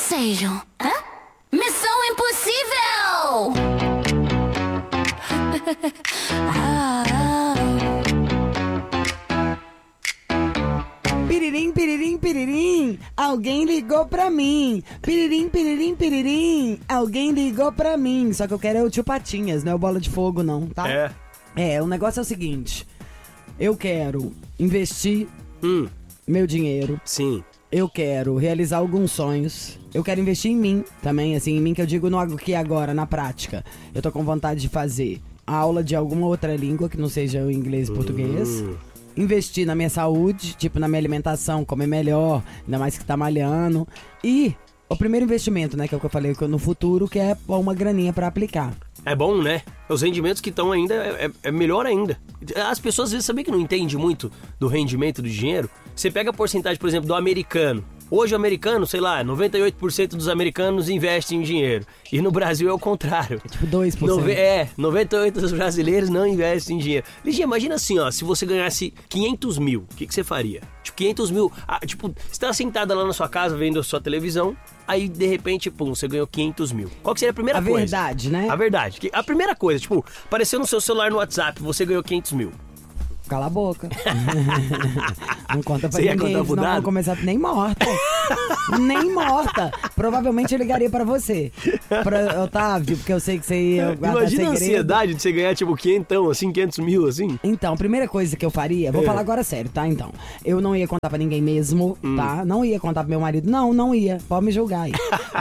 seja, Missão Impossível! Piririm, piririm, piririm, alguém ligou pra mim. Piririm, piririm, piririm, alguém ligou pra mim. Só que eu quero é o Tio Patinhas, não é o Bola de Fogo não, tá? O negócio é o seguinte. Eu quero investir meu dinheiro. Sim. Eu quero realizar alguns sonhos. Eu quero investir em mim também, assim, em mim que eu digo no aqui agora, na prática. Eu tô com vontade de fazer aula de alguma outra língua que não seja o inglês e português. Investir na minha saúde, tipo na minha alimentação, comer melhor, ainda mais que tá malhando. E o primeiro investimento, né, que é o que eu falei no futuro, que é pôr uma graninha pra aplicar. É bom, né? Os rendimentos que estão ainda é melhor ainda. As pessoas às vezes sabem que não entendem muito do rendimento do dinheiro. Você pega a porcentagem, por exemplo, do americano. Hoje o americano, sei lá, 98% dos americanos investem em dinheiro. E no Brasil é o contrário. É tipo 2%. 98% dos brasileiros não investem em dinheiro. Ligia, imagina assim, ó, se você ganhasse 500 mil, o que você faria? Tipo, 500 mil, você tá sentada lá na sua casa vendo a sua televisão, aí de repente, pum, você ganhou 500 mil. Qual que seria a primeira coisa? A verdade, né? A verdade. A primeira coisa, tipo, apareceu no seu celular no WhatsApp, você ganhou 500 mil. Cala a boca. Não conta pra você ninguém, ia senão eu vou começar nem morta. Nem morta. Provavelmente eu ligaria pra você. Pra Otávio, porque eu sei que você ia guardar Imagina segredo. a ansiedade de você ganhar, tipo, 500 mil, assim. Então, a primeira coisa que eu faria, vou falar agora sério, tá? Então, eu não ia contar pra ninguém mesmo, tá? Não ia contar pro meu marido. Não ia. Pode me julgar aí.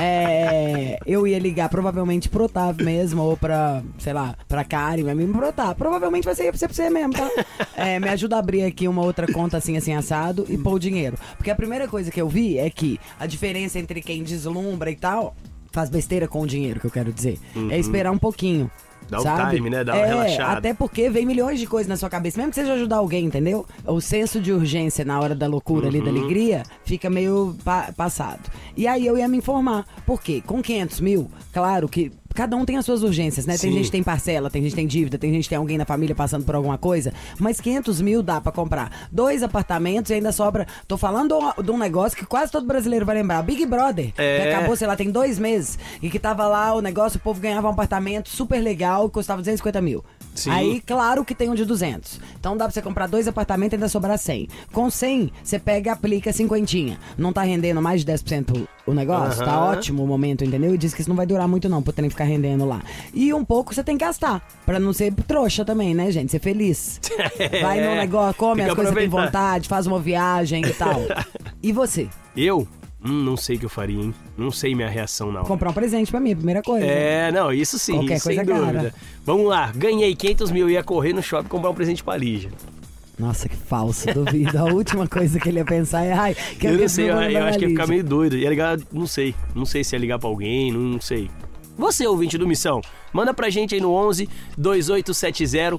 Eu ia ligar provavelmente pro Otávio mesmo, ou pra, sei lá, pra Karen, mesmo pro Otávio. Provavelmente vai ser pra você mesmo, tá? Me ajuda a abrir aqui uma outra conta assim assado e pôr o dinheiro. Porque a primeira coisa que eu vi é que a diferença entre quem deslumbra e tal, faz besteira com o dinheiro, que eu quero dizer, é esperar um pouquinho. Dá sabe? o time, né? Dá uma relaxada. Até porque vem milhões de coisas na sua cabeça. Mesmo que seja ajudar alguém, entendeu? O senso de urgência na hora da loucura ali, da alegria, fica meio passado. E aí eu ia me informar. Por quê? Com 500 mil, claro que cada um tem as suas urgências, né? Sim. Tem gente que tem parcela, tem gente que tem dívida, tem gente que tem alguém na família passando por alguma coisa. Mas 500 mil dá pra comprar 2 apartamentos e ainda sobra... Tô falando de um negócio que quase todo brasileiro vai lembrar. Big Brother, que acabou, sei lá, tem 2 meses. E que tava lá o negócio, o povo ganhava um apartamento super legal que custava 250 mil. Sim. Aí, claro que tem um de 200. Então dá pra você comprar 2 apartamentos e ainda sobrar 100. Com 100, você pega e aplica 50. Não tá rendendo mais de 10% o negócio? Tá ótimo o momento, entendeu? E diz que isso não vai durar muito não, pra terem que ficar rendendo lá. E um pouco você tem que gastar, pra não ser trouxa também, né, gente? Ser feliz. Vai no negócio, come as coisas que tem vontade, faz uma viagem e tal. E você? Eu? Não sei o que eu faria, hein? Não sei minha reação, não. Comprar um presente pra mim, primeira coisa. Não, isso sim, qualquer sem coisa dúvida. cara. Vamos lá, ganhei 500 mil, ia correr no shopping comprar um presente pra Lígia. Nossa, que falso, duvido. A última coisa que ele ia pensar é... Ai, que eu não sei, eu acho que ia ficar meio doido. Ia ligar, não sei se ia ligar pra alguém, não sei. Você, ouvinte do Missão, manda pra gente aí no 11 2870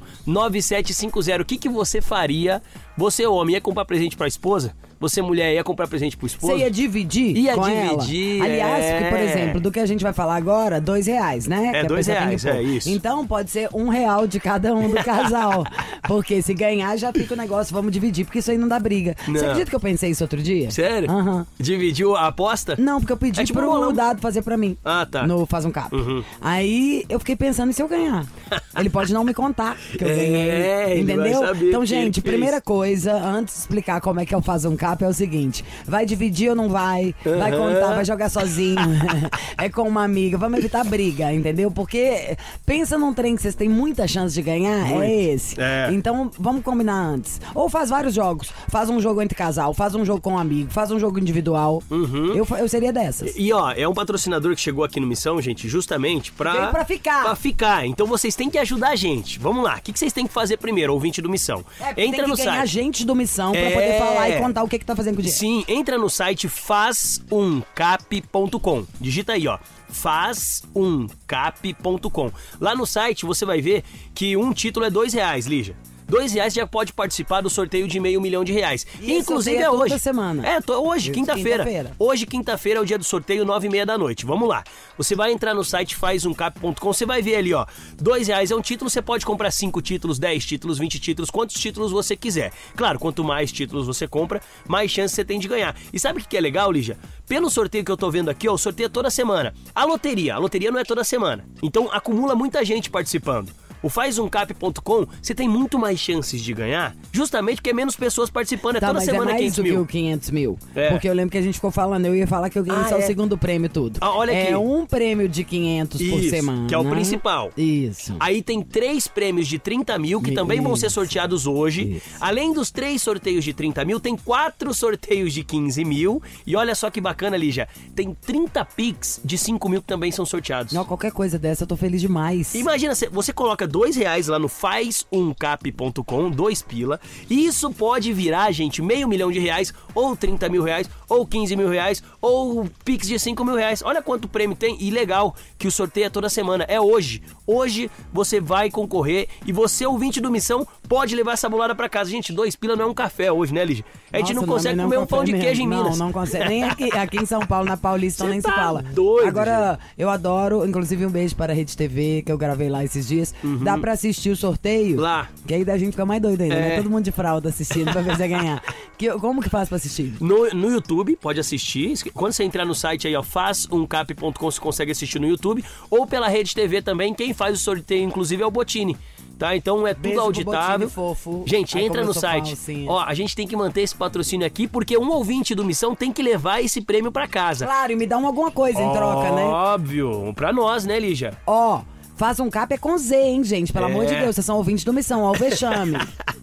9750. O que você faria? Você, homem, ia comprar presente pra esposa? Você, mulher, ia comprar presente pro esposo? Você ia dividir com dividir, ela? Aliás, porque, por exemplo, do que a gente vai falar agora, R$2, né? É, R$2, é isso. Então, pode ser R$1 de cada um do casal. Porque se ganhar, já fica o negócio, vamos dividir, porque isso aí não dá briga. Não. Você acredita que eu pensei isso outro dia? Sério? Aham. Dividiu a aposta? Não, porque eu pedi tipo pro bolão. Dado fazer pra mim. Ah, tá. No Faz um Cap. Aí, eu fiquei pensando, e se eu ganhar? Ele pode não me contar que eu ganhei. Ele Entendeu? vai saber Então, que gente, ele primeira coisa, antes de explicar como é que é o Faz um Cap, é o seguinte: vai dividir ou não vai? Vai contar, vai jogar sozinho? É com uma amiga? Vamos evitar briga, entendeu? Porque pensa num trem que vocês têm muita chance de ganhar, é esse. Então, vamos combinar antes. Ou faz vários jogos. Faz um jogo entre casal, faz um jogo com um amigo, faz um jogo individual. Eu seria dessas. E ó, é um patrocinador que chegou aqui no Missão, gente, justamente Veio pra ficar. Pra ficar. Então vocês têm que ajudar a gente. Vamos lá. O que vocês têm que fazer primeiro, ouvinte do Missão? Entra Entra tem no que ganhar site. gente do Missão pra poder falar e contar o que tá fazendo com o dinheiro. Sim, entra no site fazuncap.com. Digita aí, ó. fazuncap.com. Lá no site você vai ver que um título é R$2, Lígia. R$2 já pode participar do sorteio de R$500 mil. E inclusive é hoje. toda semana. Hoje, quinta-feira. Hoje, quinta-feira, é o dia do sorteio, 9h30 da noite. Vamos lá. Você vai entrar no site fazumcap.com, você vai ver ali, ó. R$2 é um título, você pode comprar 5 títulos, 10 títulos, 20 títulos, quantos títulos você quiser. Claro, quanto mais títulos você compra, mais chance você tem de ganhar. E sabe o que é legal, Lígia? Pelo sorteio que eu tô vendo aqui, ó, o sorteio é toda semana. A loteria não é toda semana. Então acumula muita gente participando. O fazumcap.com, você tem muito mais chances de ganhar, justamente porque é menos pessoas participando. Toda semana é mais 500 do mil. Que o 500 mil. Porque eu lembro que a gente ficou falando, eu ia falar que eu ganhei só o segundo prêmio tudo. Olha aqui. É um prêmio de 500 por semana. Que é o principal. Isso. Aí tem 3 prêmios de 30 mil, que também vão ser sorteados hoje. Isso. Além dos 3 sorteios de 30 mil, tem 4 sorteios de 15 mil. E olha só que bacana, Lígia, tem 30 Pix de 5 mil que também são sorteados. Não, qualquer coisa dessa eu tô feliz demais. Imagina, você coloca R$2 lá no fazumcap.com, 2 pila, e isso pode virar, gente, R$500 mil, ou R$30 mil, ou R$15 mil, ou Pix de R$5 mil. Olha quanto prêmio tem, e legal que o sorteio é toda semana, é hoje. Hoje você vai concorrer e você, ouvinte do Missão, pode levar essa bolada pra casa. Gente, 2 pila não é um café hoje, né, Lígia? A gente não consegue comer um pão de queijo em Minas. Não consegue. Nem aqui em São Paulo, na Paulista, nem se fala. Doido, agora, gente. Eu adoro, inclusive um beijo para a Rede TV, que eu gravei lá esses dias. Dá pra assistir o sorteio. Lá. Que aí da gente fica mais doido ainda, né? Todo mundo de fralda assistindo pra ver se vai ganhar. Como que faz pra assistir? No YouTube, pode assistir. Quando você entrar no site aí, ó, fazumcap.com, você consegue assistir no YouTube. Ou pela Rede TV também. Quem faz o sorteio, inclusive, é o Botini. Tá? Então é tudo Beijo auditável. fofo. Gente, Ai, entra no site. Falsinha. Ó, a gente tem que manter esse patrocínio aqui, porque um ouvinte do Missão tem que levar esse prêmio pra casa. Claro, e me dá alguma coisa em troca, né? Óbvio. Pra nós, né, Lígia? Ó, Faz um Cap é com Z, hein, gente? Pelo amor de Deus, vocês são ouvintes do Missão, ó, o vexame.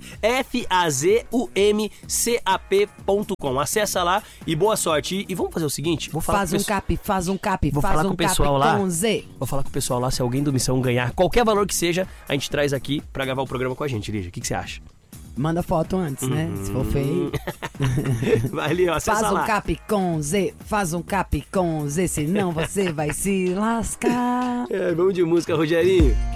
FAZUMCAP.com. Acessa lá e boa sorte. E vamos fazer o seguinte, vou falar Faz um Cap, faz um Cap, Vou faz falar um com o pessoal Cap lá. com Z. Vou falar com o pessoal lá, se alguém do Missão ganhar qualquer valor que seja, a gente traz aqui pra gravar o programa com a gente, Lígia. O que você acha? Manda foto antes, né? Se for feio. Vai ali, ó, acessa Faz um lá. Cap com Z, faz um Cap com Z, senão você vai se lascar. Vamos de música, Rogerinho.